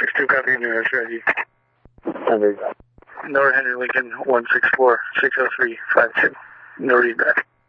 6-2, copy, new strategy. Under. North Henry Lincoln, 164, 60352. No read back.